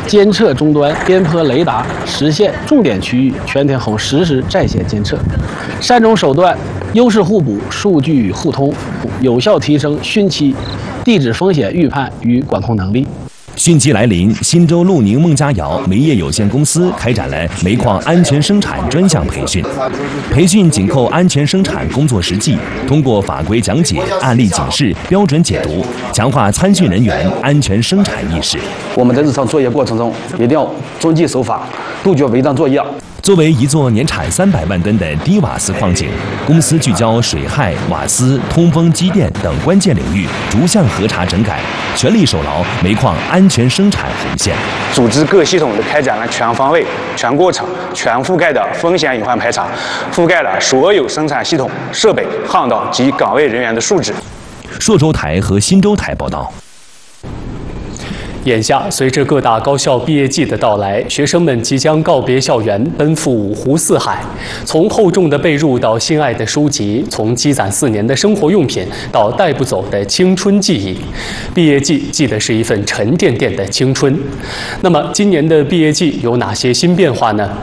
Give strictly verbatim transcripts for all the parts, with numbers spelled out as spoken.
监测终端边坡雷达，实现重点区域全天候实时在线监测。三种手段优势互补，数据互通，有效提升汛期地质风险预判与管控能力。 汛期来临，新州陆宁孟家窑煤业有限公司开展了煤矿安全生产专项培训。培训紧扣安全生产工作实际，通过法规讲解、案例警示、标准解读，强化参训人员安全生产意识。 我们在日常作业过程中，一定要遵纪守法，杜绝违章作业。 作为一座年产三百万吨的低瓦斯矿井，公司聚焦水害、瓦斯、通风、机电等关键领域，逐项核查整改，全力守牢煤矿安全生产红线。 组织各系统的开展了全方位、全过程、全覆盖的风险隐患排查，覆盖了所有生产系统、设备、航道及岗位人员的素质。 朔州台和新州台报道。 眼下，随着各大高校毕业季的到来，学生们即将告别校园，奔赴五湖四海。从厚重的被褥到心爱的书籍，从积攒四年的生活用品到带不走的青春记忆，毕业季记的是一份沉甸甸的青春。那么，今年的毕业季有哪些新变化呢？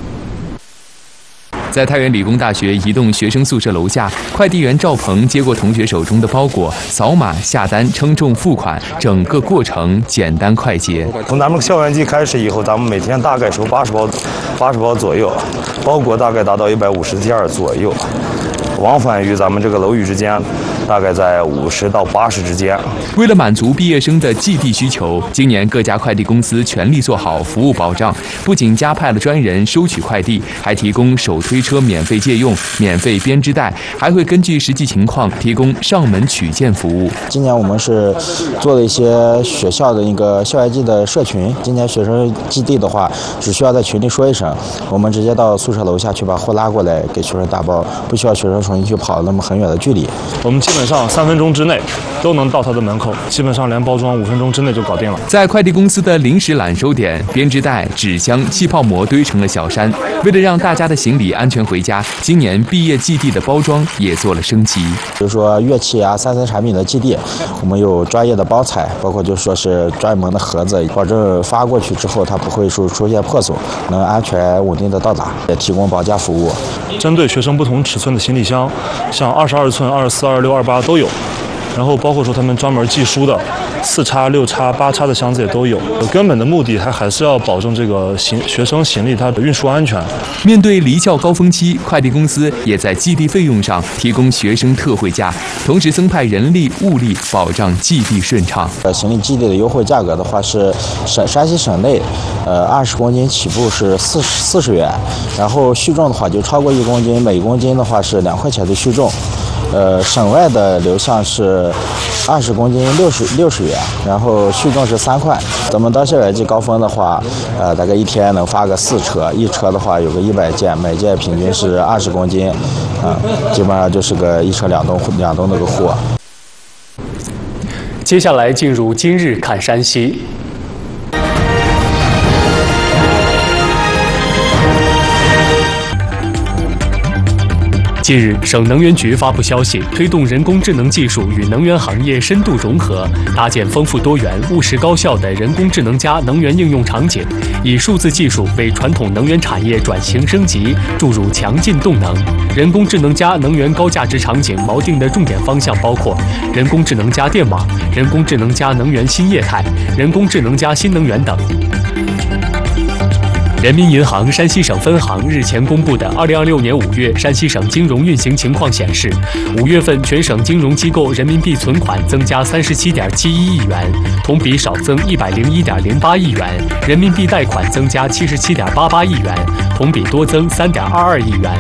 在太原理工大学移动学生宿舍楼下，快递员赵鹏接过同学手中的包裹，扫码下单、称重、付款，整个过程简单快捷。 从咱们校园季开始以后，咱们每天大概收八十包，八十包左右，包裹大概达到一百五十件左右，往返于咱们这个楼宇之间，大概在五十到八十之间。 为了满足毕业生的寄递需求，今年各家快递公司全力做好服务保障，不仅加派了专人收取快递，还提供手推车免费借用、免费编织袋，还会根据实际情况提供上门取件服务。 今年我们是做了一些学校的一个校园季的社群，今年学生寄递的话，只需要在群里说一声，我们直接到宿舍楼下去把货拉过来给学生打包，不需要学生重新去跑那么很远的距离。 我们基本上三分钟之内都能到他的门口，基本上连包装五分钟之内就搞定了。 在快递公司的临时揽收点，编织袋、纸箱、气泡膜堆成了小山。为了让大家的行李安全回家，今年毕业寄递的包装也做了升级。 比如说乐器啊、三 C 产品的寄递，我们有专业的包材，包括就说是专门的盒子，保证发过去之后它不会说出现破损，能安全稳定的到达，也提供保价服务。 针对学生不同尺寸的行李箱，像二十二寸、二十四、二十六、二十八都有。然后包括说他们专门寄书的四叉、六叉、八叉的箱子也都有。根本的目的还还是要保证这个行学生行李它的运输安全。 面对离校高峰期，快递公司也在寄递费用上提供学生特惠价，同时增派人力物力保障寄递顺畅。 呃，行李寄递的优惠价格的话是陕山西省内，呃，二十公斤起步是四四十元，然后续重的话就超过一公斤，每公斤的话是两块钱的续重。呃，省外的流向是二十公斤六十六十元，然后续重是三块。咱们到校园季高峰的话，呃，大概一天能发个四车，一车的话有个一百件，每件平均是二十公斤，啊、呃，基本上就是个一车两吨两吨的个货。 接下来进入今日看山西。近日，省能源局发布消息，推动人工智能技术与能源行业深度融合，搭建丰富多元、务实高效的人工智能加能源应用场景，以数字技术为传统能源产业转型升级注入强劲动能。人工智能加能源高价值场景锚定的重点方向包括人工智能加电网、人工智能加能源新业态、人工智能加新能源等。人民银行山西省分行日前公布的二零二六年五月山西省金融运行情况显示，五月份全省金融机构人民币存款增加三十七点七一亿元，同比少增一百零一点零八亿元；人民币贷款增加七十七点八八亿元，同比多增三点二二亿元。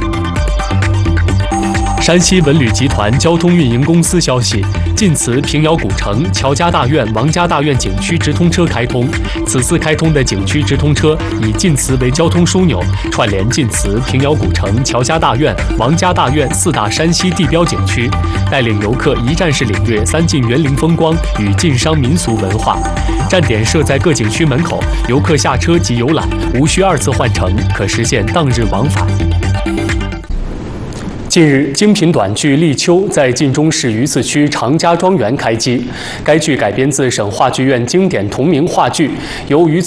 山西文旅集团交通运营公司消息，晋祠平遥古城、乔家大院、王家大院景区直通车开通。此次开通的景区直通车以晋祠为交通枢纽，串联晋祠、平遥古城、乔家大院、王家大院四大山西地标景区，带领游客一站式领略三晋园林风光与晋商民俗文化。站点设在各景区门口，游客下车即游览，无需二次换乘，可实现当日往返。近日，精品短剧《立秋》在晋中市榆次区长家庄园开机。该剧改编自省话剧院经典同名话剧，由榆次